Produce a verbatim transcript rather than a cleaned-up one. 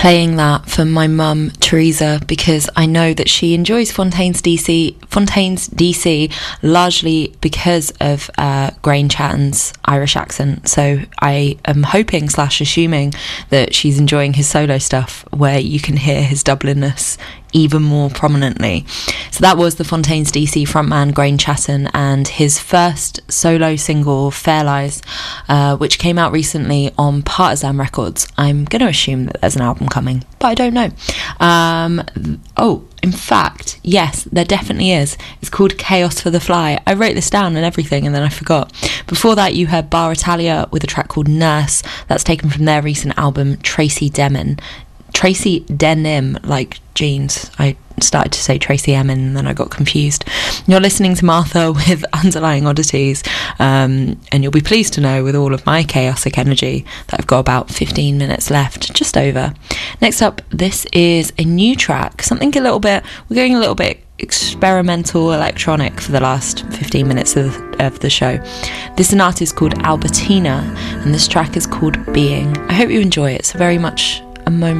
playing that for my mum Teresa because I know that she enjoys Fontaines D C Fontaines D C largely because of uh, Grain Chatton's Irish accent. So I am hoping slash assuming that she's enjoying his solo stuff where you can hear his Dublinness even more prominently. So that was the Fontaines D C frontman Grain Chatton and his first solo single Fair Lies, uh, which came out recently on Partisan Records. I'm going to assume that there's an album coming, but I don't know. Um, oh, in fact, yes, there definitely is. It's called Chaos for the Fly. I wrote this down and everything and then I forgot. Before that you heard Bar Italia with a track called Nurse. That's taken from their recent album Tracy Demin. Tracy Denim, like jeans. I started to say Tracy Emin and then I got confused. You're listening to Martha with Underlying Oddities, um, and you'll be pleased to know with all of my chaotic energy that I've got about fifteen minutes left, just over. Next up, this is a new track, something a little bit, we're going a little bit experimental electronic for the last fifteen minutes of, of the show. This is an artist called Albertina and this track is called Being. I hope you enjoy it. It's very much a moment